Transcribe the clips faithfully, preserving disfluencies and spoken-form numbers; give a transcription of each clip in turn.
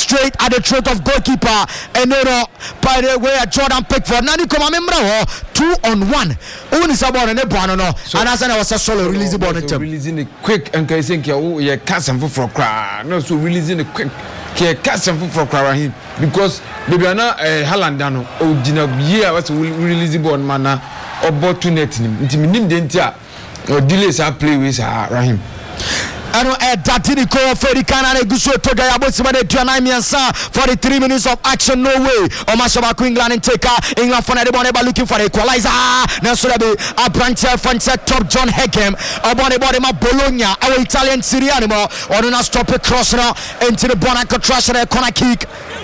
straight at the throat of goalkeeper and no by the way Jordan Pickford. Nani come remember two on one. Only someone and a bono no. And as I was a solo release ball releasing it quick and I think you cast and for cry. No, so releasing it quick. He cast and for cry because maybe I'm not a Hallandano or Gina year was releasing ball manner or bottonet him. Intimidating dentia or delays I play with Rahim. Ano e datini ko feri kana ne guso to da yabo simane twenty miansa forty-three minutes of action no way o mashaba ku England and take England for the ball looking for equalizer na so be a branch fan set top John Hegem obone body ma Bologna our Italian Serie A mo on na stop a cross now into the Bonaco trash and corner kick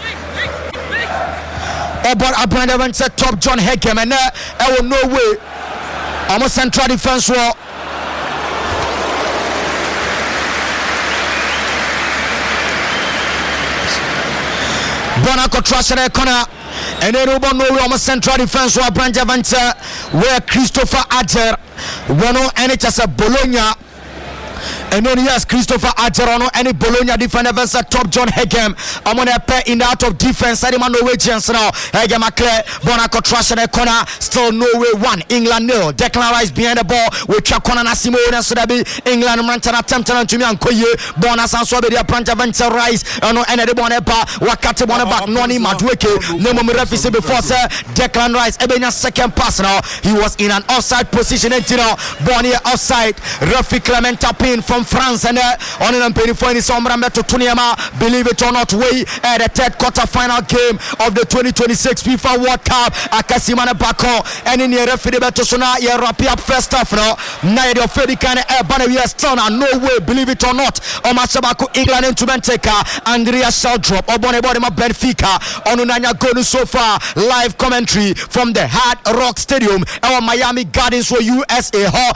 obon abrande fan set top John Hegem and e no way almost central defense war Bonaco trash and corner and then over no almost central defense or branch adventure where Christopher Adger one and it's just a Bologna and then yes Christopher Adgerono any Bologna defender versus top John Hegem. I'm gonna pair in the out of defense. I demand no way chance now. Hegem a clear Bonaco trash in the corner. Still Norway one England nil. Declan Rice behind the ball with Chakona Nasimo and Sudabi. England Rantan attempting to me and Koye Bonas and Swabia Pranta Venter Rice and no any Boneba Wakati Bonaba Noni Madweke Nemo Refi before sir Declan Rice Ebenya second pass now. He was in an offside position and you know Bonnie offside. Rafi Clement Tapin from France and uh, on an penny for any Sombra Meto Tuniama, believe it or not, way at the third quarter final game of the twenty twenty-six FIFA World Cup. Akasimana Bako and in the referee Betosuna, Rapia first half now. Naid of Fedican Air Banavia Stona, no way, believe it or not. Omasabako England into Benteka, Andrea Sheldrop, Obone Bodima Benfica, Onunanya Gonu so far. Live commentary from the Hard Rock Stadium, our Miami Gardens for U S A Hall.